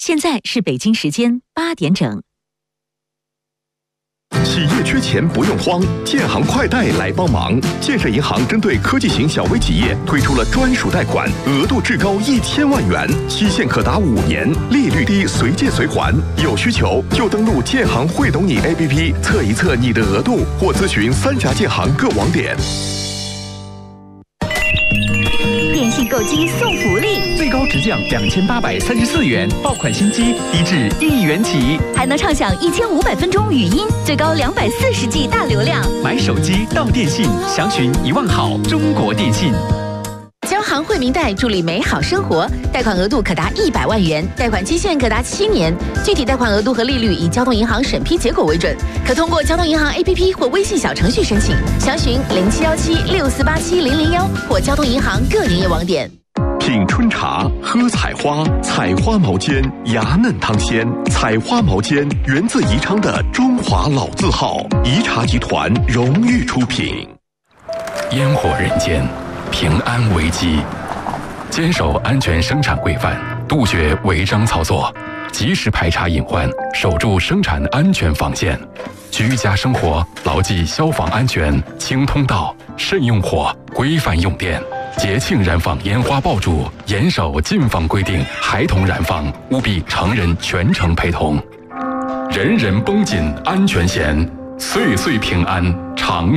现在是北京时间8点整。 企业缺钱不用慌，建行快贷来帮忙。建设银行针对科技型小微企业推出了专属贷款，额度至高1000万元，期限可达5年，利率低，随借随还。有需求就登录建行会懂你 APP 测一测你的额度，或咨询3家建行各网点。 电信购机送福利， 最高直降2834元，爆款新机低至1元起， 还能畅享1500分钟语音，最高240G 大流量。 买手机到电信，详询1万好中国电信。 交行惠民贷助力美好生活，贷款额度可达100万元，贷款期限可达7年，具体贷款额度和利率以交通银行审批结果为准，可通过交通银行 APP 或微信小程序申请，详询0717648700或交通银行各营业网点。 品春茶，喝彩花，采花毛尖，芽嫩汤鲜。采花毛尖源自宜昌的中华老字号，宜茶集团荣誉出品。 烟火人间，平安危机，坚守安全生产规范，杜绝违章操作，及时排查隐患，守住生产安全防线。居家生活牢记消防安全，清通道，慎用火，规范用电。节庆燃放烟花爆竹，严守禁放规定，孩童燃放务必成人全程陪同。人人绷紧安全弦，岁岁平安常